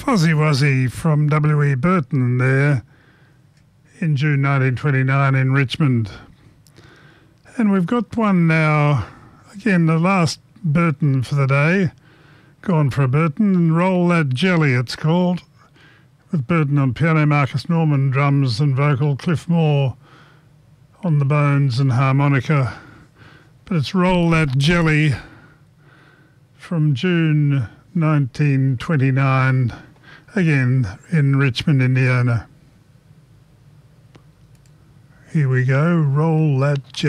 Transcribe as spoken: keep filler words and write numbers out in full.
Fuzzy Wuzzy from W E Burton there in June nineteen twenty-nine in Richmond. And we've got one now, again, the last Burton for the day. Gone for a Burton, and Roll That Jelly it's called, with Burton on piano, Marcus Norman drums and vocal, Cliff Moore on the bones and harmonica. But it's Roll That Jelly from June nineteen twenty-nine, again in Richmond, Indiana. Here we go, Roll That Jelly.